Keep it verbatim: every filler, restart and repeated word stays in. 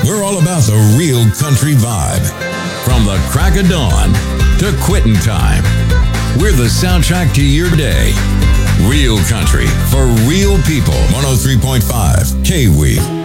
We're all about the real country vibe. From the crack of dawn to quitting time, we're the soundtrack to your day. Real country for real people. one oh three point five K W E E.